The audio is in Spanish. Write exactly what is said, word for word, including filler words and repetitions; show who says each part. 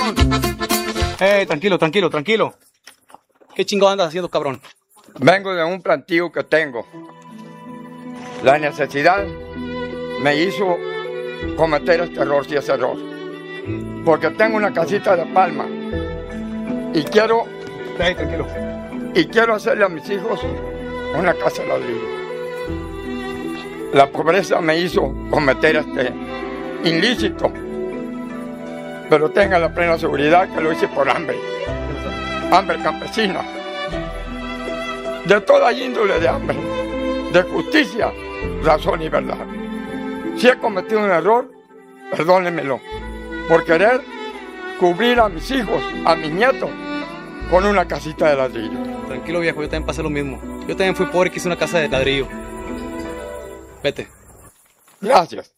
Speaker 1: cabrón. Eh, tranquilo, tranquilo, tranquilo. ¿Qué chingado andas haciendo, cabrón?
Speaker 2: Vengo de un plantío que tengo. La necesidad me hizo cometer este error, sí, ese error. Porque tengo una casita de palma y quiero,
Speaker 1: Eh, tranquilo.
Speaker 2: y quiero hacerle a mis hijos una casa de ladrillo. La pobreza me hizo cometer este ilícito, pero tenga la plena seguridad que lo hice por hambre, hambre campesina, de toda índole de hambre, de justicia, razón y verdad. Si he cometido un error, perdónenmelo, por querer cubrir a mis hijos, a mis nietos, con una casita de ladrillo.
Speaker 1: Tranquilo, viejo, yo también pasé lo mismo. Yo también fui pobre y quise una casa de ladrillo. Vete.
Speaker 2: Gracias.